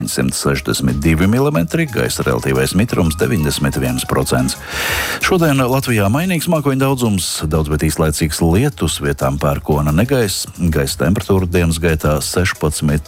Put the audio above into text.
162 mm, gaisa relatīvais mitrums 91%. Šodien Latvijā mainīgs mākoņu daudzums, daudz, bet īslaicīgs lietus, vietām pērkona negaiss, gaisa temperatūra dienas gaitā 16